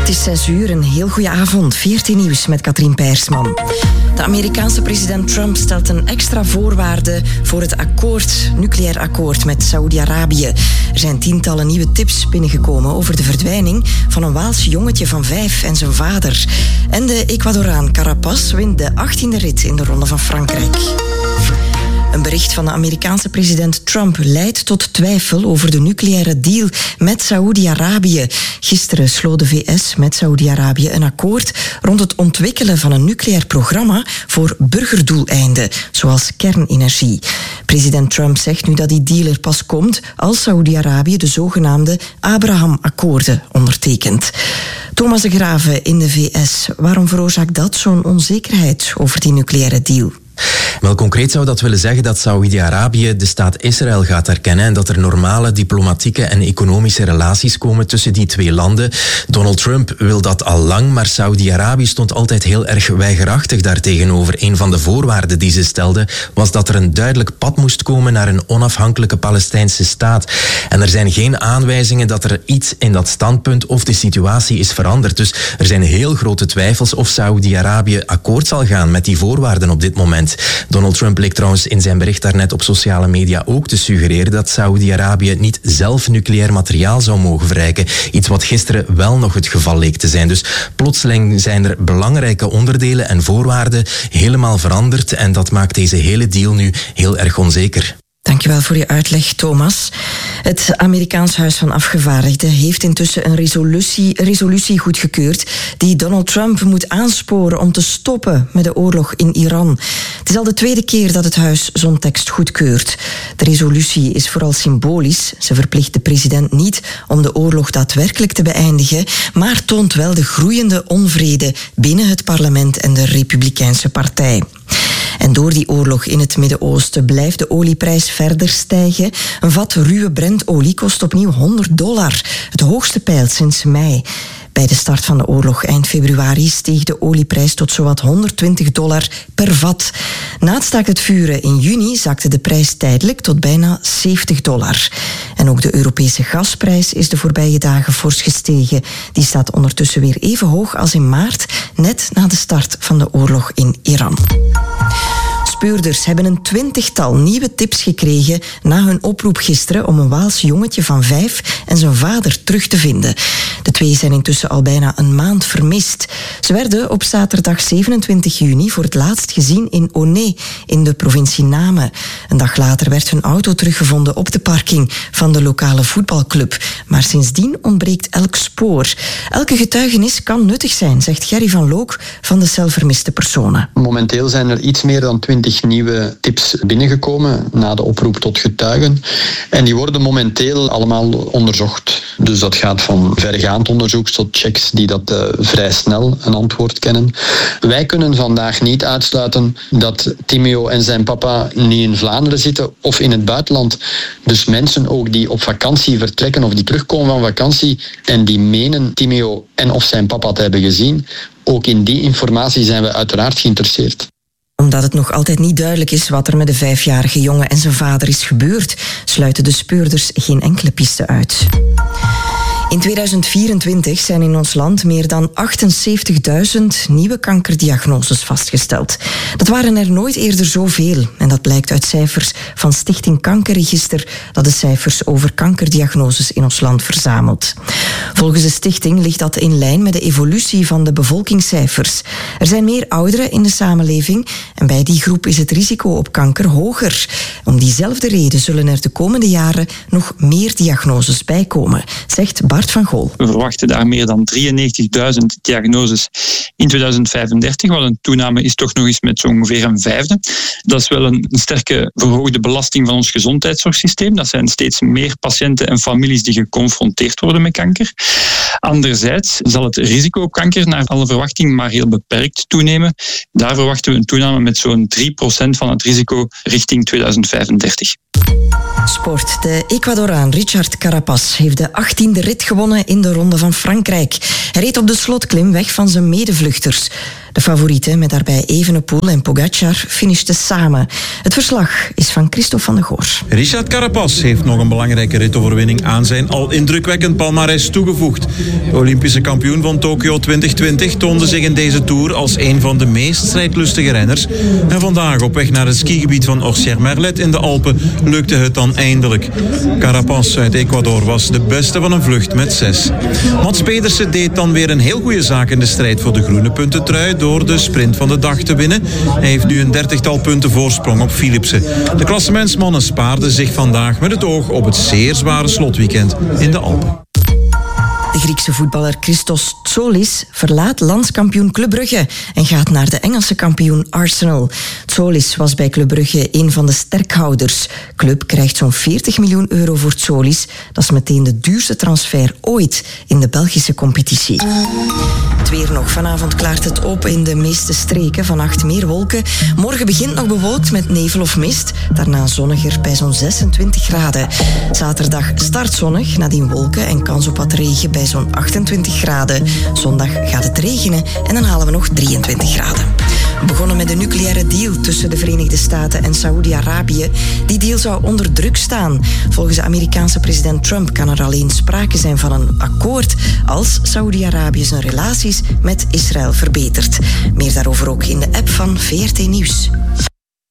Het is 6:00, een heel goede avond. 14 nieuws met Katrien Peirsman. De Amerikaanse president Trump stelt een extra voorwaarde voor het nucleair akkoord met Saoedi-Arabië. Er zijn tientallen nieuwe tips binnengekomen over de verdwijning van een Waals jongetje van 5 en zijn vader. En de Ecuadoraan Carapaz wint de 18e rit in de Ronde van Frankrijk. Een bericht van de Amerikaanse president Trump leidt tot twijfel over de nucleaire deal met Saoedi-Arabië. Gisteren sloot de VS met Saoedi-Arabië een akkoord rond het ontwikkelen van een nucleair programma voor burgerdoeleinden, zoals kernenergie. President Trump zegt nu dat die deal er pas komt als Saoedi-Arabië de zogenaamde Abraham-akkoorden ondertekent. Thomas de Graeve in de VS, waarom veroorzaakt dat zo'n onzekerheid over die nucleaire deal? Wel, concreet zou dat willen zeggen dat Saoedi-Arabië de staat Israël gaat erkennen en dat er normale diplomatieke en economische relaties komen tussen die twee landen. Donald Trump wil dat al lang, maar Saoedi-Arabië stond altijd heel erg weigerachtig daartegenover. Een van de voorwaarden die ze stelde was dat er een duidelijk pad moest komen naar een onafhankelijke Palestijnse staat. En er zijn geen aanwijzingen dat er iets in dat standpunt of de situatie is veranderd. Dus er zijn heel grote twijfels of Saoedi-Arabië akkoord zal gaan met die voorwaarden op dit moment. Donald Trump leek trouwens in zijn bericht daarnet op sociale media ook te suggereren dat Saoedi-Arabië niet zelf nucleair materiaal zou mogen verrijken. Iets wat gisteren wel nog het geval leek te zijn. Dus plotseling zijn er belangrijke onderdelen en voorwaarden helemaal veranderd en dat maakt deze hele deal nu heel erg onzeker. Dankjewel voor je uitleg, Thomas. Het Amerikaans Huis van Afgevaardigden heeft intussen een resolutie goedgekeurd die Donald Trump moet aansporen om te stoppen met de oorlog in Iran. Het is al de tweede keer dat het huis zo'n tekst goedkeurt. De resolutie is vooral symbolisch. Ze verplicht de president niet om de oorlog daadwerkelijk te beëindigen, maar toont wel de groeiende onvrede binnen het parlement en de Republikeinse Partij. En door die oorlog in het Midden-Oosten blijft de olieprijs verder stijgen. Een vat ruwe Brentolie kost opnieuw $100, het hoogste peil sinds mei. Bij de start van de oorlog eind februari steeg de olieprijs tot zowat $120 per vat. Na het staakt het vuren in juni zakte de prijs tijdelijk tot bijna $70. En ook de Europese gasprijs is de voorbije dagen fors gestegen. Die staat ondertussen weer even hoog als in maart, net na de start van de oorlog in Iran. Speurders hebben een 20-tal nieuwe tips gekregen na hun oproep gisteren om een Waals jongetje van 5 en zijn vader terug te vinden. De twee zijn intussen al bijna een maand vermist. Ze werden op zaterdag 27 juni voor het laatst gezien in Onay in de provincie Namen. Een dag later werd hun auto teruggevonden op de parking van de lokale voetbalclub. Maar sindsdien ontbreekt elk spoor. Elke getuigenis kan nuttig zijn, zegt Gerry van Look van de Cel Vermiste Personen. Momenteel zijn er iets meer dan 20 nieuwe tips binnengekomen na de oproep tot getuigen. En die worden momenteel allemaal onderzocht. Dus dat gaat van vergaand onderzoek tot checks die dat vrij snel een antwoord kennen. Wij kunnen vandaag niet uitsluiten dat Timeo en zijn papa nu in Vlaanderen zitten of in het buitenland. Dus mensen ook die op vakantie vertrekken of die terugkomen van vakantie en die menen Timeo en of zijn papa te hebben gezien, ook in die informatie zijn we uiteraard geïnteresseerd. Omdat het nog altijd niet duidelijk is wat er met de 5-jarige jongen en zijn vader is gebeurd, sluiten de speurders geen enkele piste uit. In 2024 zijn in ons land meer dan 78.000 nieuwe kankerdiagnoses vastgesteld. Dat waren er nooit eerder zoveel. En dat blijkt uit cijfers van Stichting Kankerregister, dat de cijfers over kankerdiagnoses in ons land verzamelt. Volgens de stichting ligt dat in lijn met de evolutie van de bevolkingscijfers. Er zijn meer ouderen in de samenleving en bij die groep is het risico op kanker hoger. Om diezelfde reden zullen er de komende jaren nog meer diagnoses bijkomen, zegt Bart van Gool. We verwachten daar meer dan 93.000 diagnoses in 2035, wat een toename is toch nog eens met zo ongeveer een vijfde. Dat is wel een sterke verhoogde belasting van ons gezondheidszorgsysteem. Dat zijn steeds meer patiënten en families die geconfronteerd worden met kanker. Anderzijds zal het risico op kanker naar alle verwachting maar heel beperkt toenemen. Daar verwachten we een toename met zo'n 3% van het risico richting 2035. Sport. De Ecuadoraan Richard Carapaz heeft de 18e rit gewonnen in de Ronde van Frankrijk. Hij reed op de slotklim weg van zijn medevluchters. De favorieten, met daarbij Evenepoel en Pogacar, finishten samen. Het verslag is van Christophe van de Goor. Richard Carapaz heeft nog een belangrijke ritoverwinning aan zijn al indrukwekkend palmares toegevoegd. De Olympische kampioen van Tokio 2020 toonde zich in deze Tour als een van de meest strijdlustige renners. En vandaag op weg naar het skigebied van Orsières-Merlet in de Alpen lukte het dan eindelijk. Carapaz uit Ecuador was de beste van een vlucht met 6. Mats Pedersen deed dan weer een heel goede zaak in de strijd voor de groene puntentrui door de sprint van de dag te winnen. Hij heeft nu een 30-tal punten voorsprong op Philipsen. De klassementsmannen spaarden zich vandaag met het oog op het zeer zware slotweekend in de Alpen. De Griekse voetballer Christos Tsolis verlaat landskampioen Club Brugge en gaat naar de Engelse kampioen Arsenal. Tsolis was bij Club Brugge een van de sterkhouders. Club krijgt zo'n 40 miljoen euro voor Tsolis. Dat is meteen de duurste transfer ooit in de Belgische competitie. Het weer nog. Vanavond klaart het op in de meeste streken. Vannacht meer wolken. Morgen begint nog bewolkt met nevel of mist. Daarna zonniger bij zo'n 26 graden. Zaterdag start zonnig, nadien wolken en kans op wat regen bij zo'n 28 graden. Zondag gaat het regenen en dan halen we nog 23 graden. We begonnen met de nucleaire deal tussen de Verenigde Staten en Saoedi-Arabië. Die deal zou onder druk staan. Volgens de Amerikaanse president Trump kan er alleen sprake zijn van een akkoord als Saoedi-Arabië zijn relaties met Israël verbetert. Meer daarover ook in de app van VRT Nieuws.